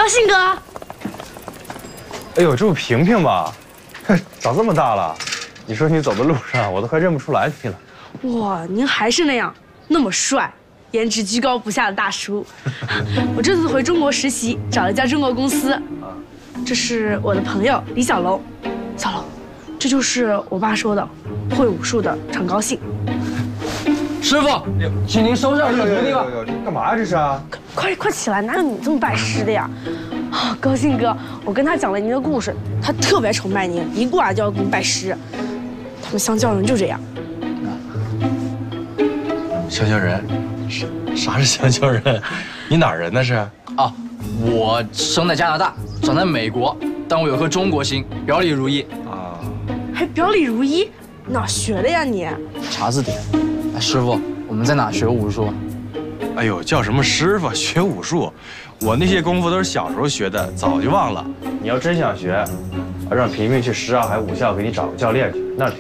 高兴哥。 哎呦，这不萍萍吧？长这么大了，你说你走的路上，我都快认不出来你了。 哇，您还是那样，那么帅，颜值居高不下的大叔。我这次回中国实习，找了一家中国公司。这是我的朋友李小龙。小龙，这就是我爸说的，会武术的常高兴。 师傅，请您收下这个徒弟吧。 干嘛呀？这是啊？ 快起来！哪有你这么拜师的呀？啊，高兴哥，我跟他讲了您的故事，他特别崇拜您，一过来就要给您拜师。他们香蕉人就这样。 香蕉人？啥是香蕉人？你哪儿人那是？ 啊，我生在加拿大，长在美国，但我有颗中国心，表里如一。 啊， 还表里如一，哪学的呀你？ 查字典。哎，师傅，我们在哪学武术？ 哎呦，叫什么师傅？学武术，我那些功夫都是小时候学的，早就忘了。你要真想学，让萍萍去什刹海武校给你找个教练去，那挺